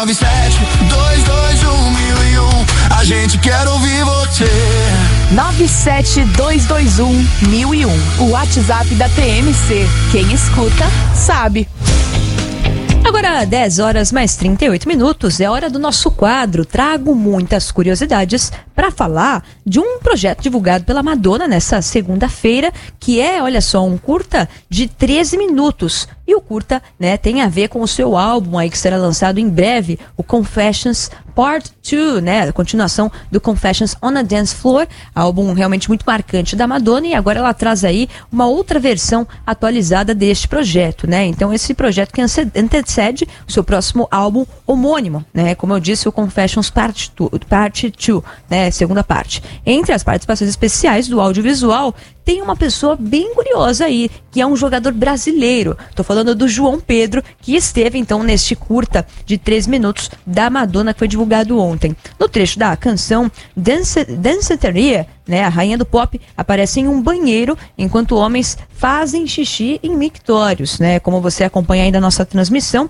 972211001. A gente quer ouvir você. 972211001. O WhatsApp da TMC. Quem escuta, sabe. Agora, 10h mais 38, é hora do nosso quadro. Trago muitas curiosidades para falar de um projeto divulgado pela Madonna nessa segunda-feira, que é, olha só, um curta de 13 minutos. E o curta, né, tem a ver com o seu álbum aí que será lançado em breve, o Confessions Part 2, né, a continuação do Confessions on a Dance Floor, álbum realmente muito marcante da Madonna, e agora ela traz aí uma outra versão atualizada deste projeto, né? Então esse projeto que antecede o seu próximo álbum homônimo, né? Como eu disse, o Confessions Part 2, né, segunda parte. Entre as participações especiais do audiovisual, tem uma pessoa bem curiosa aí, que é um jogador brasileiro. Tô falando do João Pedro, que esteve então neste curta de 3 minutos da Madonna, que foi divulgado ontem. No trecho da canção, Danceteria, né, a rainha do pop, aparece em um banheiro enquanto homens fazem xixi em mictórios, né? Como você acompanha aí da nossa transmissão,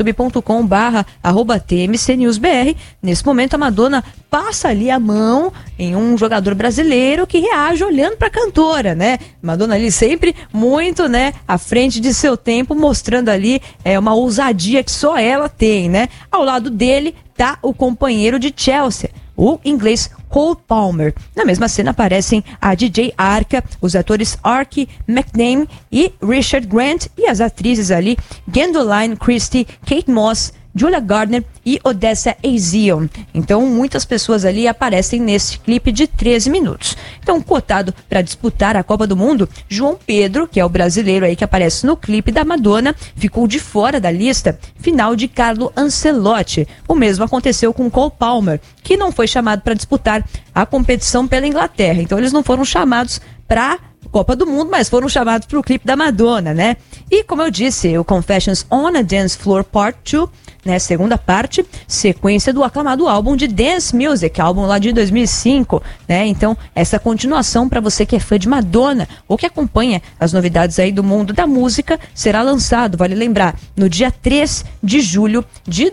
youtube.com/TMCNewsBR. Nesse momento a Madonna passa ali a mão em um jogador brasileiro que reage olhando para a cantora, né? Madonna ali sempre muito, né, à frente de seu tempo, mostrando ali uma ousadia que só ela tem, né? Ao lado dele tá o companheiro de Chelsea, o inglês Cole Palmer. Na mesma cena aparecem a DJ Arca, os atores Arky McName e Richard Grant e as atrizes ali Gwendoline Christie, Kate Moss, Julia Gardner e Odessa Ezion. Então, muitas pessoas ali aparecem nesse clipe de 13 minutos. Então, cotado para disputar a Copa do Mundo, João Pedro, que é o brasileiro aí que aparece no clipe da Madonna, ficou de fora da lista final de Carlo Ancelotti. O mesmo aconteceu com Cole Palmer, que não foi chamado para disputar a competição pela Inglaterra. Então, eles não foram chamados para Copa do Mundo, mas foram chamados para o clipe da Madonna, né? E como eu disse, o Confessions on a Dance Floor Part 2, né, segunda parte, sequência do aclamado álbum de Dance Music, álbum lá de 2005, né? Então, essa continuação para você que é fã de Madonna ou que acompanha as novidades aí do mundo da música, será lançado, vale lembrar, no dia 3 de julho de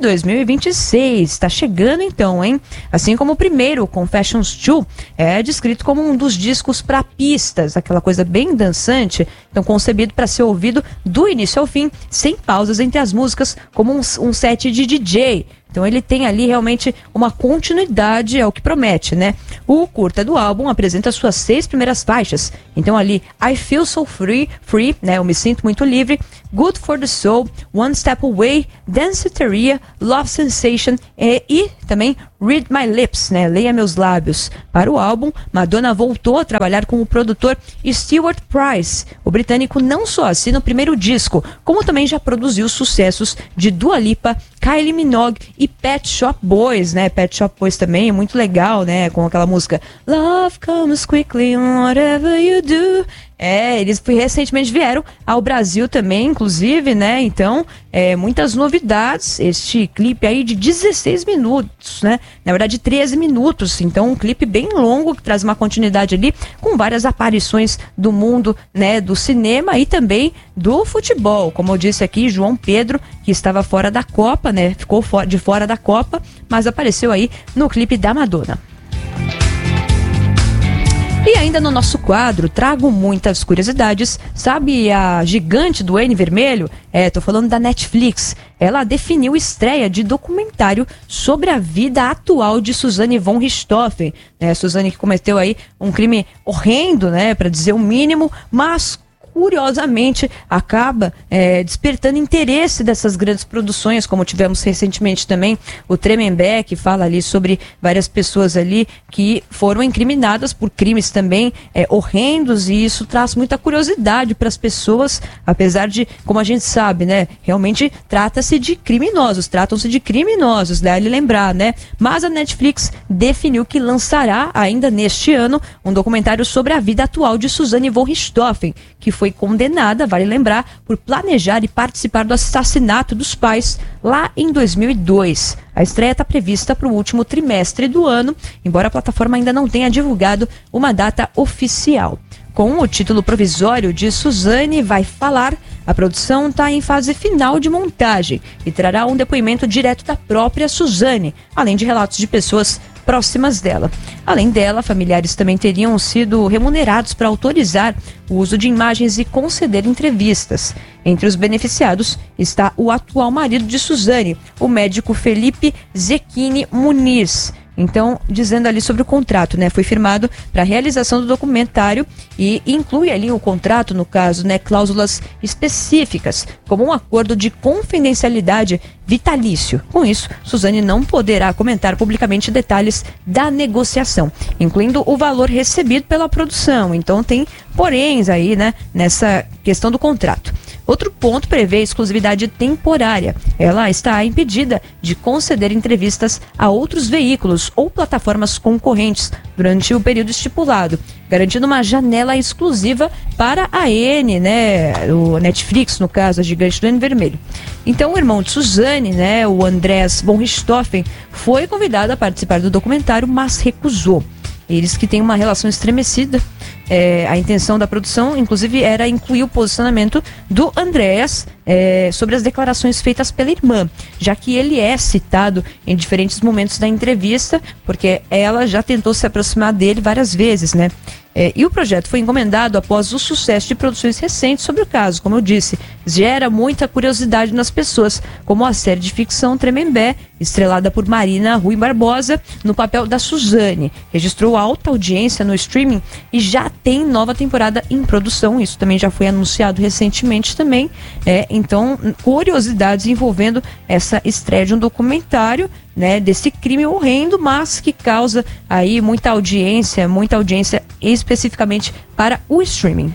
2026. Está chegando então, hein? Assim como o primeiro, o Confessions 2, é descrito como um dos discos para pistas, aquela coisa bem dançante, então concebido para ser ouvido do início ao fim, sem pausas entre as músicas, como um set de DJ. Então ele tem ali realmente uma continuidade ao que promete, né? O curta do álbum apresenta suas 6 primeiras faixas. Então ali, I Feel So Free, né? Eu me sinto muito livre, Good for the Soul, One Step Away, Danceteria, Love Sensation e também Read My Lips, né? Leia Meus Lábios. Para o álbum, Madonna voltou a trabalhar com o produtor Stuart Price. O britânico não só assina o primeiro disco, como também já produziu sucessos de Dua Lipa, Kylie Minogue e Pet Shop Boys, né? Pet Shop Boys também é muito legal, né? Com aquela música Love Comes Quickly, Whatever You Do. Eles recentemente vieram ao Brasil também, inclusive, né? Então, muitas novidades. Este clipe aí de 16 minutos, né? Na verdade, 13 minutos. Então, um clipe bem longo que traz uma continuidade ali com várias aparições do mundo, né? Do cinema e também do futebol. Como eu disse aqui, João Pedro, que estava fora da Copa, né? Ficou de fora da Copa, mas apareceu aí no clipe da Madonna. E ainda no nosso quadro, trago muitas curiosidades. Sabe a gigante do N vermelho? Tô falando da Netflix. Ela definiu estreia de documentário sobre a vida atual de Suzanne von Richthofen. Suzanne que cometeu aí um crime horrendo, né, para dizer o mínimo, mas curiosamente acaba despertando interesse dessas grandes produções, como tivemos recentemente também o Tremembé, que fala ali sobre várias pessoas ali que foram incriminadas por crimes também horrendos, e isso traz muita curiosidade para as pessoas, apesar de, como a gente sabe, né, realmente tratam-se de criminosos, vale lembrar, né? Mas a Netflix definiu que lançará ainda neste ano um documentário sobre a vida atual de Suzanne von Richthofen, que foi condenada, vale lembrar, por planejar e participar do assassinato dos pais lá em 2002. A estreia está prevista para o último trimestre do ano, embora a plataforma ainda não tenha divulgado uma data oficial. Com o título provisório de Suzanne vai falar, A produção está em fase final de montagem e trará um depoimento direto da própria Suzane, além de relatos de pessoas próximas dela. Além dela, familiares também teriam sido remunerados para autorizar o uso de imagens e conceder entrevistas. Entre os beneficiados está o atual marido de Suzane, o médico Felipe Zecchini Muniz. Então, dizendo ali sobre o contrato, né? Foi firmado para a realização do documentário e inclui ali o contrato, no caso, né? Cláusulas específicas, como um acordo de confidencialidade vitalício. Com isso, Suzane não poderá comentar publicamente detalhes da negociação, incluindo o valor recebido pela produção. Então, tem poréns aí, né? Nessa questão do contrato. Outro ponto prevê exclusividade temporária. Ela está impedida de conceder entrevistas a outros veículos ou plataformas concorrentes durante o período estipulado, garantindo uma janela exclusiva para a N, né, o Netflix, no caso, a gigante do N vermelho. Então, o irmão de Suzane, né, o Andreas von Richthofen, foi convidado a participar do documentário, mas recusou. Eles que têm uma relação estremecida. A intenção da produção, inclusive, era incluir o posicionamento do Andreas sobre as declarações feitas pela irmã, já que ele é citado em diferentes momentos da entrevista, porque ela já tentou se aproximar dele várias vezes, né? E o projeto foi encomendado após o sucesso de produções recentes sobre o caso. Como eu disse, gera muita curiosidade nas pessoas, como a série de ficção Tremembé, estrelada por Marina Rui Barbosa, no papel da Suzane. Registrou alta audiência no streaming e já tem nova temporada em produção. Isso também já foi anunciado recentemente também. Então, curiosidades envolvendo essa estreia de um documentário, né, desse crime horrendo, mas que causa aí muita audiência especificamente para o streaming.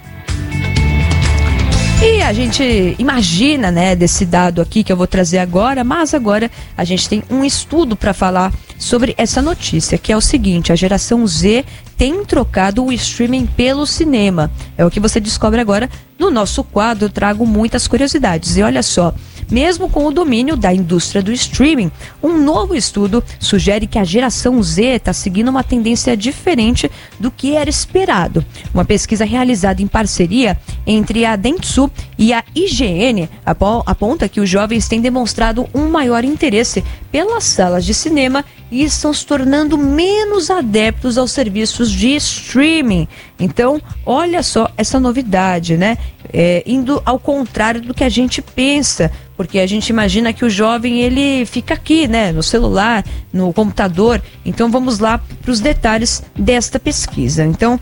E a gente imagina, né, desse dado aqui que eu vou trazer agora, mas agora a gente tem um estudo para falar sobre essa notícia, que é o seguinte: a geração Z tem trocado o streaming pelo cinema. É o que você descobre agora no nosso quadro. Eu trago muitas curiosidades. E olha só, mesmo com o domínio da indústria do streaming, um novo estudo sugere que a geração Z está seguindo uma tendência diferente do que era esperado. Uma pesquisa realizada em parceria entre a Dentsu e a IGN aponta que os jovens têm demonstrado um maior interesse pelas salas de cinema e estão se tornando menos adeptos aos serviços de streaming. Então, olha só essa novidade, né? Indo ao contrário do que a gente pensa, porque a gente imagina que o jovem ele fica aqui, né, no celular, no computador. Então vamos lá para os detalhes desta pesquisa. Então,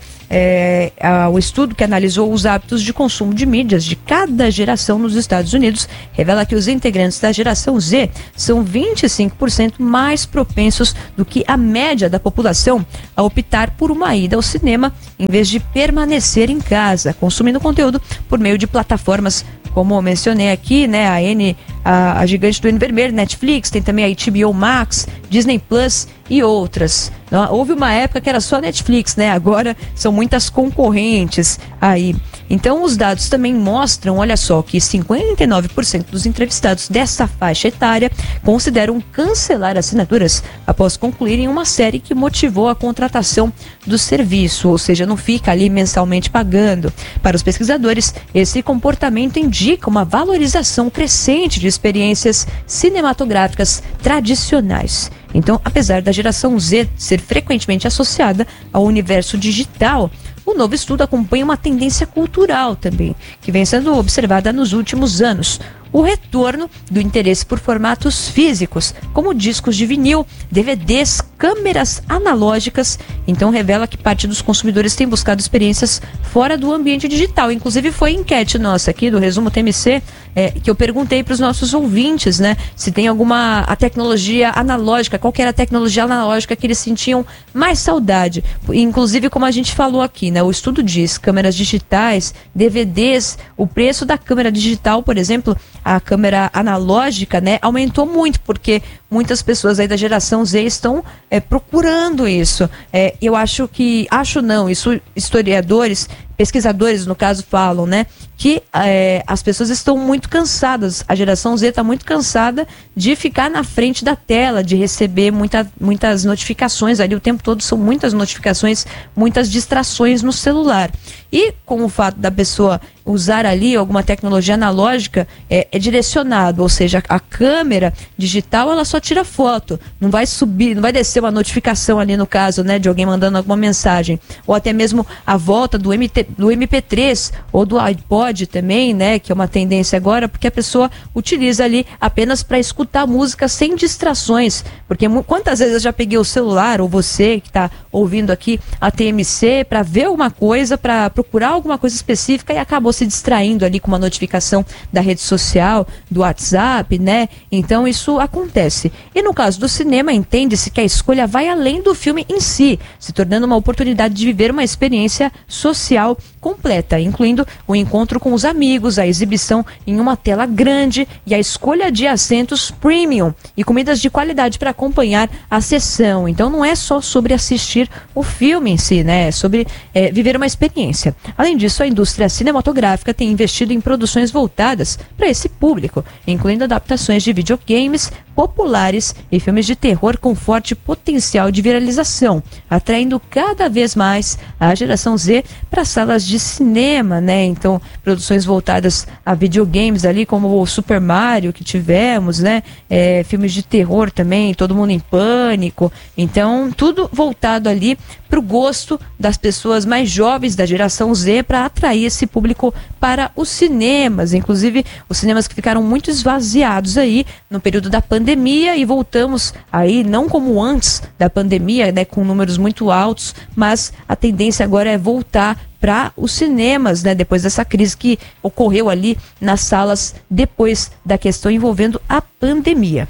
o estudo que analisou os hábitos de consumo de mídias de cada geração nos Estados Unidos revela que os integrantes da geração Z são 25% mais propensos do que a média da população a optar por uma ida ao cinema em vez de permanecer em casa, consumindo conteúdo por meio de plataformas como eu mencionei aqui, né, a gigante do N vermelho, Netflix, tem também a HBO Max, Disney Plus e outras. Houve uma época que era só Netflix, né? Agora são muitas concorrentes aí. Então os dados também mostram, olha só, que 59% dos entrevistados dessa faixa etária consideram cancelar assinaturas após concluírem uma série que motivou a contratação do serviço, ou seja, não fica ali mensalmente pagando. Para os pesquisadores, esse comportamento indica uma valorização crescente de experiências cinematográficas tradicionais. Então, apesar da geração Z ser frequentemente associada ao universo digital, o novo estudo acompanha uma tendência cultural também, que vem sendo observada nos últimos anos. O retorno do interesse por formatos físicos, como discos de vinil, DVDs, câmeras analógicas. Então revela que parte dos consumidores tem buscado experiências fora do ambiente digital. Inclusive foi enquete nossa aqui do Resumo TMC, que eu perguntei para os nossos ouvintes, né, se tem a tecnologia analógica, qual que era a tecnologia analógica que eles sentiam mais saudade. Inclusive, como a gente falou aqui, né, o estudo diz, câmeras digitais, DVDs, o preço da câmera digital, por exemplo, a câmera analógica, né, aumentou muito, porque muitas pessoas aí da geração Z estão historiadores pesquisadores, no caso, falam, né, que as pessoas estão muito cansadas, a geração Z está muito cansada de ficar na frente da tela, de receber muitas notificações ali o tempo todo, são muitas notificações, muitas distrações no celular. E com o fato da pessoa usar ali alguma tecnologia analógica, é direcionado, ou seja, a câmera digital ela só tira foto, não vai subir, não vai descer uma notificação ali no caso, né, de alguém mandando alguma mensagem, ou até mesmo a volta do MP3 ou do iPod também, né, que é uma tendência agora, porque a pessoa utiliza ali apenas para escutar música sem distrações, porque quantas vezes eu já peguei o celular, ou você que está ouvindo aqui a TMC, para ver alguma coisa, para procurar alguma coisa específica e acabou se distraindo ali com uma notificação da rede social, do WhatsApp, né? Então isso acontece. E no caso do cinema, entende-se que a escolha vai além do filme em si, se tornando uma oportunidade de viver uma experiência social completa, incluindo o encontro com os amigos, a exibição em uma tela grande e a escolha de assentos premium e comidas de qualidade para acompanhar a sessão. Então não é só sobre assistir o filme em si, né? É sobre viver uma experiência. Além disso, a indústria cinematográfica tem investido em produções voltadas para esse público, incluindo adaptações de videogames populares e filmes de terror com forte potencial de viralização, atraindo cada vez mais a geração Z para salas de cinema, né? Então, produções voltadas a videogames ali, como o Super Mario que tivemos, né? Filmes de terror também, Todo Mundo em Pânico. Então, tudo voltado ali para o gosto das pessoas mais jovens da geração Z, para atrair esse público para os cinemas, inclusive os cinemas que ficaram muito esvaziados aí no período da pandemia, e voltamos aí não como antes da pandemia, né, com números muito altos, mas a tendência agora é voltar para os cinemas, né, depois dessa crise que ocorreu ali nas salas depois da questão envolvendo a pandemia.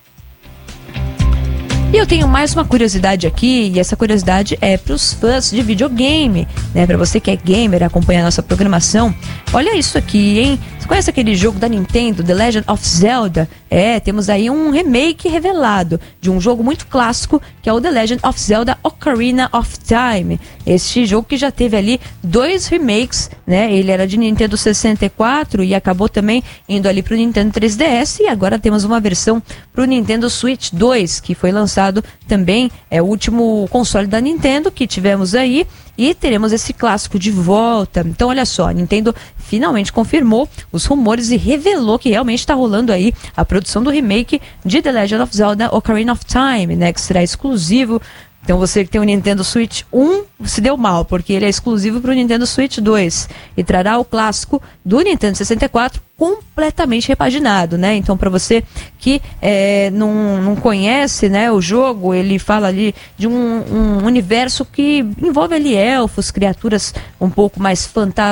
E eu tenho mais uma curiosidade aqui, e essa curiosidade é para os fãs de videogame, né? Para você que é gamer, acompanha a nossa programação. Olha isso aqui, hein? Você conhece aquele jogo da Nintendo, The Legend of Zelda? Temos aí um remake revelado de um jogo muito clássico, que é o The Legend of Zelda Ocarina of Time. Este jogo que já teve ali 2 remakes, né? Ele era de Nintendo 64 e acabou também indo ali para o Nintendo 3DS, e agora temos uma versão para o Nintendo Switch 2, que foi lançado também, é o último console da Nintendo que tivemos aí, e teremos esse clássico de volta. Então olha só, a Nintendo finalmente confirmou os rumores e revelou que realmente está rolando aí a produção do remake de The Legend of Zelda Ocarina of Time, né, que será exclusivo. Então você que tem o Nintendo Switch 1 se deu mal, porque ele é exclusivo para o Nintendo Switch 2 e trará o clássico do Nintendo 64 completamente repaginado, né? Então, para você que não conhece, né, o jogo, ele fala ali de um universo que envolve ali elfos, criaturas um pouco mais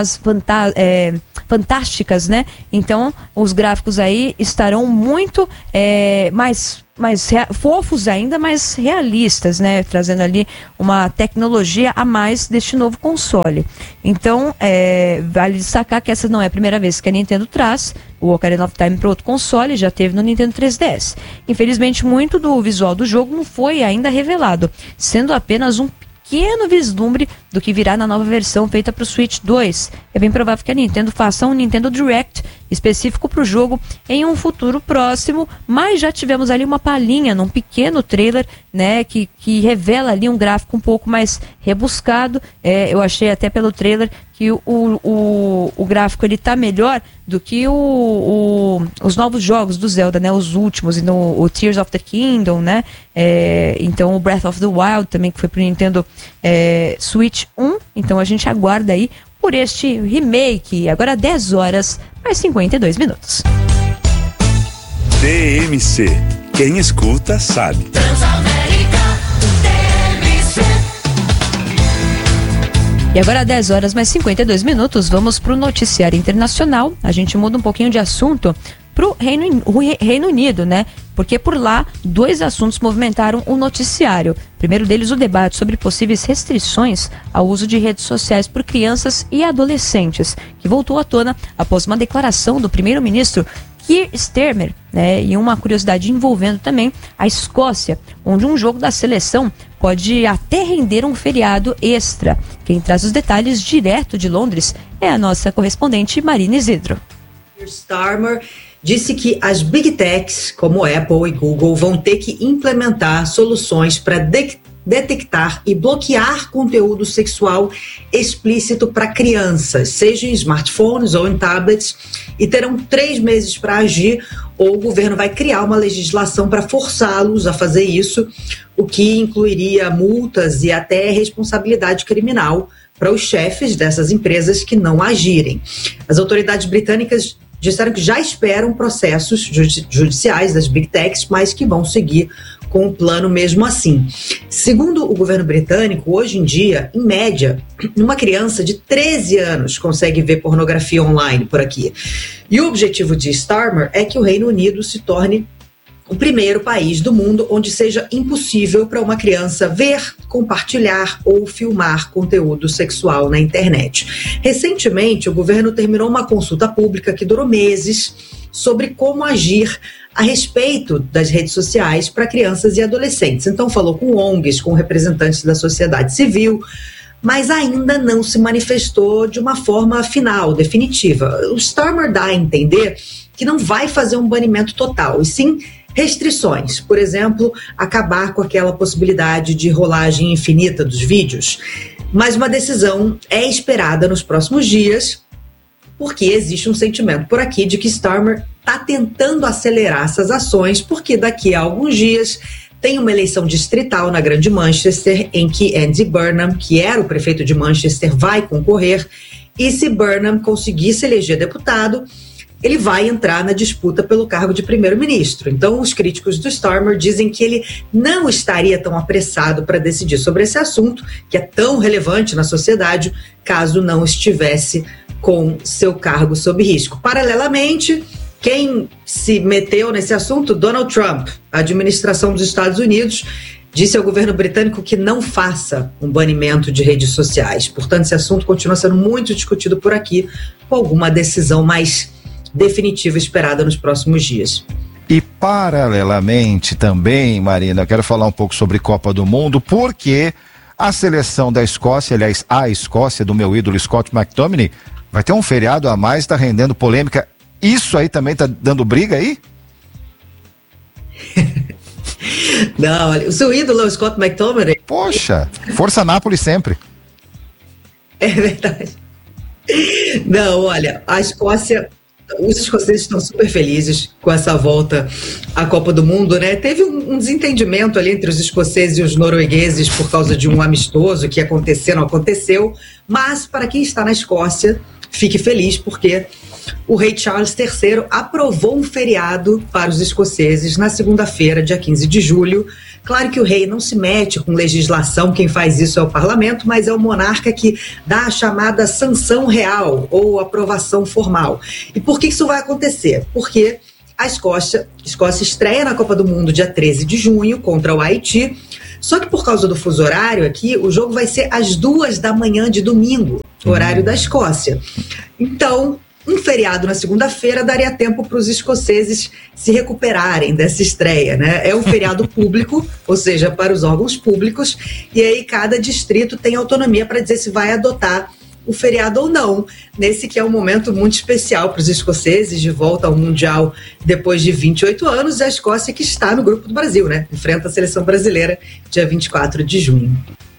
fantásticas, né? Então, os gráficos aí estarão muito mais fofos ainda, mais realistas, né? Trazendo ali uma tecnologia a mais deste novo console. Então, vale destacar que essa não é a primeira vez que a Nintendo traz o Ocarina of Time para outro console, já teve no Nintendo 3DS. Infelizmente, muito do visual do jogo não foi ainda revelado, sendo apenas um pequeno vislumbre do que virá na nova versão feita para o Switch 2. É bem provável que a Nintendo faça um Nintendo Direct específico para o jogo em um futuro próximo, mas já tivemos ali uma palhinha num pequeno trailer, né, que revela ali um gráfico um pouco mais rebuscado. Eu achei até pelo trailer que o gráfico ele tá melhor do que os novos jogos do Zelda, né, os últimos, e o Tears of the Kingdom, né, então o Breath of the Wild também, que foi pro Nintendo Switch 1, então a gente aguarda aí por este remake, agora 10 horas mais 52 minutos. TMC, quem escuta sabe. E agora 10 horas mais 52 minutos, vamos para o noticiário internacional. A gente muda um pouquinho de assunto para o Reino Unido, né? Porque por lá 2 assuntos movimentaram o noticiário. Primeiro deles, o debate sobre possíveis restrições ao uso de redes sociais por crianças e adolescentes, que voltou à tona após uma declaração do primeiro-ministro Keir Starmer, né? E uma curiosidade envolvendo também a Escócia, onde um jogo da seleção pode até render um feriado extra. Quem traz os detalhes direto de Londres é a nossa correspondente Marina Isidro. Starmer disse que as Big Techs, como Apple e Google, vão ter que implementar soluções para detectar e bloquear conteúdo sexual explícito para crianças, seja em smartphones ou em tablets, e terão 3 meses para agir, ou o governo vai criar uma legislação para forçá-los a fazer isso, o que incluiria multas e até responsabilidade criminal para os chefes dessas empresas que não agirem. As autoridades britânicas disseram que já esperam processos judiciais das Big Techs, mas que vão seguir com o plano mesmo assim. Segundo o governo britânico, hoje em dia, em média, uma criança de 13 anos consegue ver pornografia online por aqui. E o objetivo de Starmer é que o Reino Unido se torne o primeiro país do mundo onde seja impossível para uma criança ver, compartilhar ou filmar conteúdo sexual na internet. Recentemente, o governo terminou uma consulta pública que durou meses sobre como agir a respeito das redes sociais para crianças e adolescentes. Então, falou com ONGs, com representantes da sociedade civil, mas ainda não se manifestou de uma forma final, definitiva. O Starmer dá a entender que não vai fazer um banimento total, e sim restrições, por exemplo, acabar com aquela possibilidade de rolagem infinita dos vídeos. Mas uma decisão é esperada nos próximos dias, porque existe um sentimento por aqui de que Starmer está tentando acelerar essas ações, porque daqui a alguns dias tem uma eleição distrital na Grande Manchester, em que Andy Burnham, que era o prefeito de Manchester, vai concorrer, e se Burnham conseguir se eleger deputado, ele vai entrar na disputa pelo cargo de primeiro-ministro. Então, os críticos do Starmer dizem que ele não estaria tão apressado para decidir sobre esse assunto, que é tão relevante na sociedade, caso não estivesse com seu cargo sob risco. Paralelamente, quem se meteu nesse assunto? Donald Trump. A administração dos Estados Unidos disse ao governo britânico que não faça um banimento de redes sociais. Portanto, esse assunto continua sendo muito discutido por aqui, com alguma decisão mais definitiva esperada nos próximos dias. E paralelamente também, Marina, eu quero falar um pouco sobre Copa do Mundo, porque a seleção da Escócia, aliás, a Escócia do meu ídolo Scott McTominay, vai ter um feriado a mais, está rendendo polêmica. Isso aí também está dando briga aí? Não, olha, o seu ídolo é o Scott McTominay. Poxa, força Nápoles sempre. É verdade. Não, olha, a Escócia... Os escoceses estão super felizes com essa volta à Copa do Mundo, né? Teve um desentendimento ali entre os escoceses e os noruegueses por causa de um amistoso que não aconteceu, mas para quem está na Escócia, fique feliz porque o rei Charles III aprovou um feriado para os escoceses na segunda-feira, dia 15 de julho. Claro que o rei não se mete com legislação, quem faz isso é o parlamento, mas é o monarca que dá a chamada sanção real ou aprovação formal. E por que isso vai acontecer? Porque a Escócia estreia na Copa do Mundo dia 13 de junho contra o Haiti, só que por causa do fuso horário aqui, o jogo vai ser às 2h de domingo, horário da Escócia. Então, um feriado na segunda-feira daria tempo para os escoceses se recuperarem dessa estreia, né? É um feriado público, ou seja, para os órgãos públicos, e aí cada distrito tem autonomia para dizer se vai adotar o feriado ou não, nesse que é um momento muito especial para os escoceses, de volta ao Mundial depois de 28 anos, e a Escócia que está no grupo do Brasil, né? Enfrenta a seleção brasileira dia 24 de junho.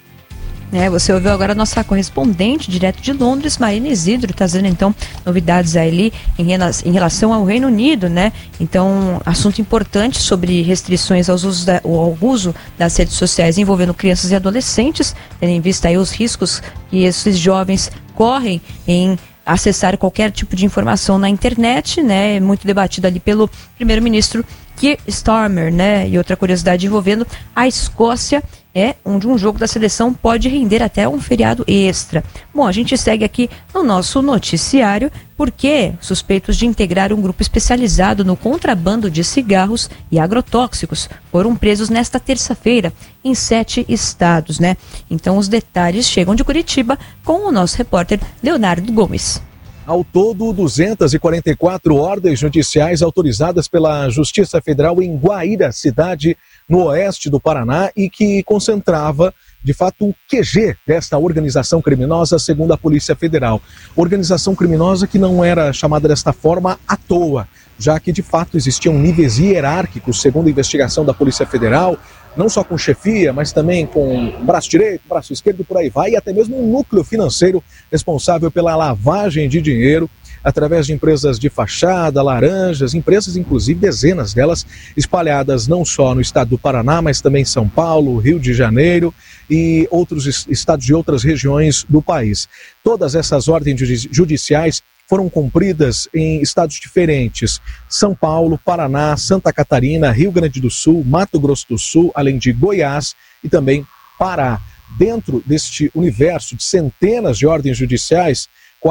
Você ouviu agora a nossa correspondente direto de Londres, Marina Isidro, trazendo então novidades ali em relação ao Reino Unido, né? Então, assunto importante sobre restrições ao uso das redes sociais envolvendo crianças e adolescentes, tendo em vista aí os riscos que esses jovens correm em acessar qualquer tipo de informação na internet, né? É muito debatido ali pelo primeiro-ministro Keir Starmer, né? E outra curiosidade envolvendo a Escócia onde um jogo da seleção pode render até um feriado extra. Bom, a gente segue aqui no nosso noticiário porque suspeitos de integrar um grupo especializado no contrabando de cigarros e agrotóxicos foram presos nesta terça-feira em 7 estados, né? Então os detalhes chegam de Curitiba com o nosso repórter Leonardo Gomes. Ao todo, 244 ordens judiciais autorizadas pela Justiça Federal em Guaíra, cidade no oeste do Paraná e que concentrava, de fato, o QG desta organização criminosa, segundo a Polícia Federal. Organização criminosa que não era chamada desta forma à toa, já que, de fato, existiam níveis hierárquicos, segundo a investigação da Polícia Federal, não só com chefia, mas também com braço direito, braço esquerdo, por aí vai, e até mesmo um núcleo financeiro responsável pela lavagem de dinheiro, através de empresas de fachada, laranjas, empresas, inclusive, dezenas delas, espalhadas não só no estado do Paraná, mas também em São Paulo, Rio de Janeiro e outros estados e outras regiões do país. Todas essas ordens judiciais foram cumpridas em estados diferentes: São Paulo, Paraná, Santa Catarina, Rio Grande do Sul, Mato Grosso do Sul, além de Goiás e também Pará. Dentro deste universo de centenas de ordens judiciais,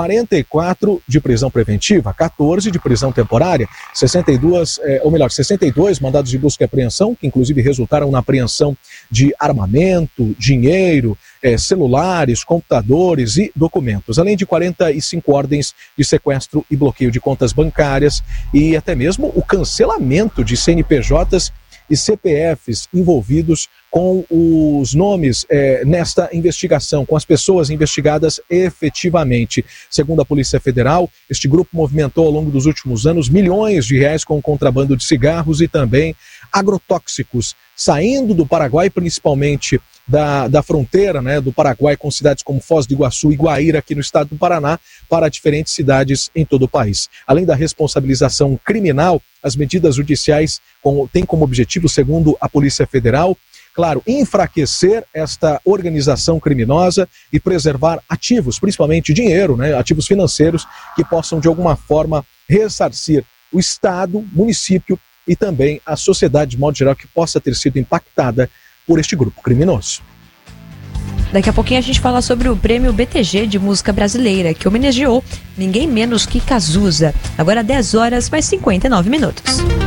44 de prisão preventiva, 14 de prisão temporária, 62 mandados de busca e apreensão, que inclusive resultaram na apreensão de armamento, dinheiro, celulares, computadores e documentos, além de 45 ordens de sequestro e bloqueio de contas bancárias e até mesmo o cancelamento de CNPJs e CPFs envolvidos com os nomes nesta investigação, com as pessoas investigadas efetivamente. Segundo a Polícia Federal, este grupo movimentou ao longo dos últimos anos milhões de reais com o contrabando de cigarros e também agrotóxicos, saindo do Paraguai, principalmente da fronteira, né, do Paraguai com cidades como Foz do Iguaçu e Guaíra, aqui no estado do Paraná, para diferentes cidades em todo o país. Além da responsabilização criminal, as medidas judiciais têm como objetivo, segundo a Polícia Federal, claro, enfraquecer esta organização criminosa e preservar ativos, principalmente dinheiro, né, ativos financeiros, que possam de alguma forma ressarcir o Estado, município e também a sociedade de modo geral que possa ter sido impactada por este grupo criminoso. Daqui a pouquinho a gente fala sobre o prêmio BTG de música brasileira, que homenageou ninguém menos que Cazuza. Agora 10 horas mais 59 minutos.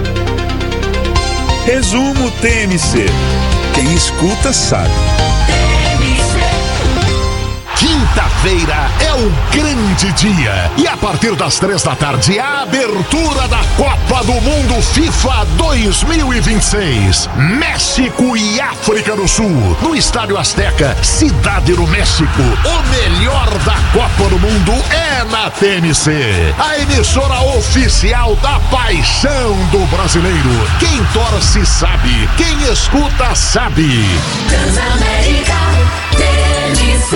Resumo TMC. Quem escuta sabe. Quinta-feira é um grande dia e a partir das 3 da tarde a abertura da Copa do Mundo FIFA 2026. México e África do Sul, no Estádio Azteca, Cidade do México. O melhor da Copa do Mundo é na TMC, a emissora oficial da paixão do brasileiro. Quem torce sabe, quem escuta sabe. Transamérica TMC.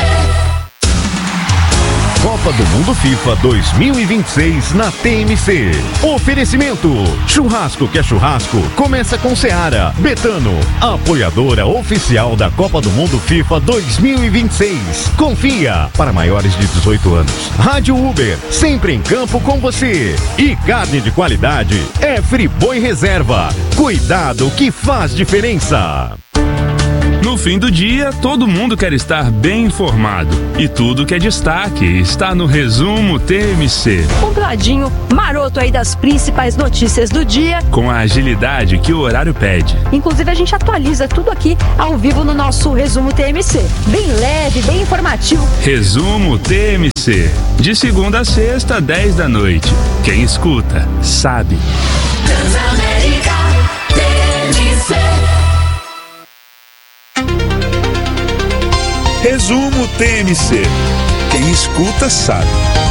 Copa do Mundo FIFA 2026 na TMC. Oferecimento: churrasco que é churrasco, começa com Seara. Betano, apoiadora oficial da Copa do Mundo FIFA 2026. Confia, para maiores de 18 anos. Rádio Uber, sempre em campo com você. E carne de qualidade é Friboi Reserva. Cuidado que faz diferença. No fim do dia, todo mundo quer estar bem informado. E tudo que é destaque está no Resumo TMC. Compladinho, maroto aí das principais notícias do dia. Com a agilidade que o horário pede. Inclusive a gente atualiza tudo aqui ao vivo no nosso Resumo TMC. Bem leve, bem informativo. Resumo TMC. De segunda a sexta, 10 da noite. Quem escuta, sabe. Transamérica TMC. Resumo TMC. Quem escuta sabe.